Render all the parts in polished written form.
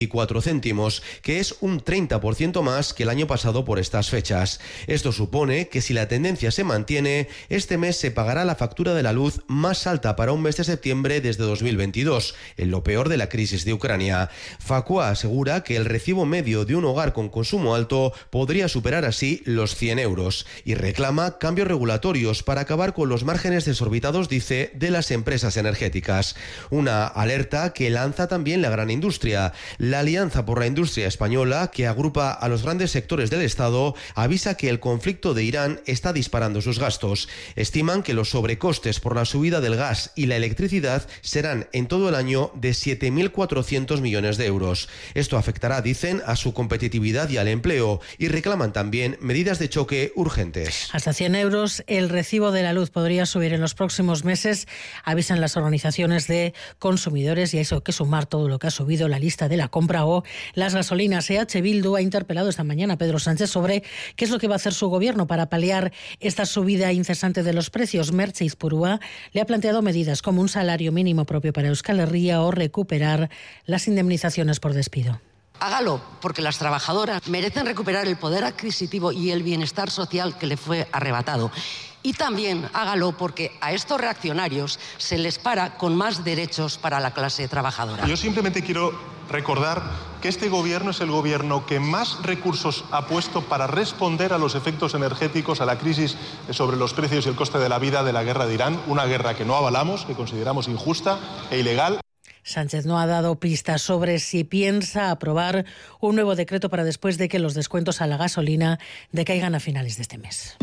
y 4 céntimos, que es un 30% más que el año pasado por estas fechas. Esto supone que si la tendencia se mantiene, este mes se pagará la factura de la luz más alta para un mes de septiembre desde 2022, en lo peor de la crisis de Ucrania. Facua asegura que el recibo medio de un hogar con consumo alto podría superar así los 100 euros y reclama cambios regulatorios para acabar con los márgenes desorbitados, dice, de las empresas energéticas. Una alerta que lanza también la gran industria. La Alianza por la Industria Española, que agrupa a los grandes sectores del Estado, avisa que el conflicto de Irán está disparando sus gastos. Estiman que los sobrecostes por la subida del gas y la electricidad serán en todo el año de 7.400 millones de euros. Esto afectará, dicen, a su competitividad y al empleo, y reclaman también medidas de choque urgentes. Hasta 100 euros el recibo de la luz podría subir en los próximos meses, avisan las organizaciones de consumidores, y a eso hay que sumar todo lo que ha subido la lista de la compra o las gasolinas. EH Bildu ha interpelado esta mañana a Pedro Sánchez sobre qué es lo que va a hacer su gobierno para paliar esta subida incesante de los precios. Merche Izpurua le ha planteado medidas como un salario mínimo propio para Euskal Herria o recuperar las indemnizaciones por despido. Hágalo, porque las trabajadoras merecen recuperar el poder adquisitivo y el bienestar social que le fue arrebatado. Y también hágalo porque a estos reaccionarios se les para con más derechos para la clase trabajadora. Yo simplemente quiero recordar que este gobierno es el gobierno que más recursos ha puesto para responder a los efectos energéticos, a la crisis sobre los precios y el coste de la vida de la guerra de Irán, una guerra que no avalamos, que consideramos injusta e ilegal. Sánchez no ha dado pistas sobre si piensa aprobar un nuevo decreto para después de que los descuentos a la gasolina decaigan a finales de este mes.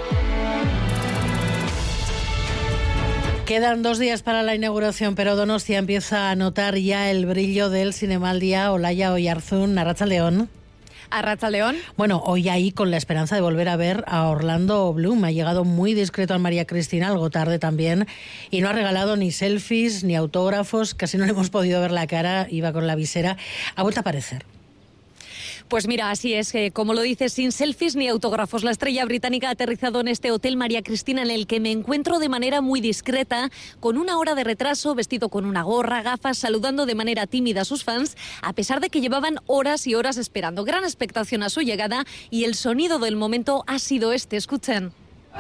Quedan 2 días para la inauguración, pero Donostia empieza a notar ya el brillo del Zinemaldia. Olaya Oyarzún, Arratsaldeon. Arratsaldeon. Bueno, hoy ahí con la esperanza de volver a ver a Orlando Bloom. Ha llegado muy discreto al María Cristina, algo tarde también, y no ha regalado ni selfies ni autógrafos. Casi no le hemos podido ver la cara, iba con la visera. Ha vuelto a aparecer. Pues mira, así es, como lo dices, sin selfies ni autógrafos. La estrella británica ha aterrizado en este Hotel María Cristina, en el que me encuentro de manera muy discreta, con 1 hora de retraso, vestido con una gorra, gafas, saludando de manera tímida a sus fans, a pesar de que llevaban horas y horas esperando. Gran expectación a su llegada, y el sonido del momento ha sido este. Escuchen.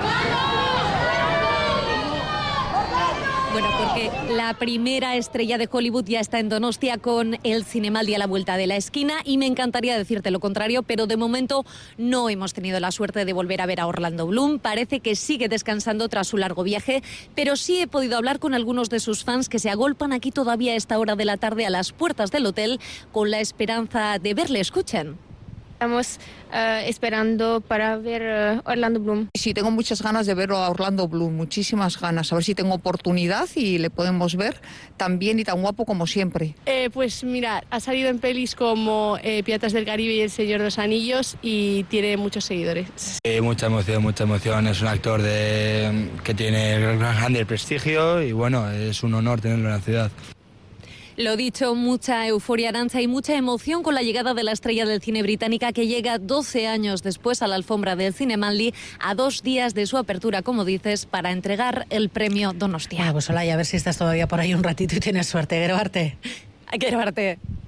Bueno, porque la primera estrella de Hollywood ya está en Donostia con el Zinemaldia a la vuelta de la esquina, y me encantaría decirte lo contrario, pero de momento no hemos tenido la suerte de volver a ver a Orlando Bloom. Parece que sigue descansando tras su largo viaje, pero sí he podido hablar con algunos de sus fans que se agolpan aquí todavía a esta hora de la tarde a las puertas del hotel con la esperanza de verle. Escuchen. Estamos esperando para ver Orlando Bloom. Sí, tengo muchas ganas de ver a Orlando Bloom, muchísimas ganas. A ver si tengo oportunidad y le podemos ver tan bien y tan guapo como siempre. Pues mira, ha salido en pelis como Piratas del Caribe y El Señor de los Anillos y tiene muchos seguidores. Mucha emoción. Es un actor que tiene grande prestigio y bueno, es un honor tenerlo en la ciudad. Lo dicho, mucha euforia, Arantxa, y mucha emoción con la llegada de la estrella del cine británica, que llega 12 años después a la alfombra del Zinemaldi, a 2 días de su apertura, como dices, para entregar el premio Donostia. Pues Olaya, a ver si estás todavía por ahí un ratito y tienes suerte. Grabarte. Hay que grabarte.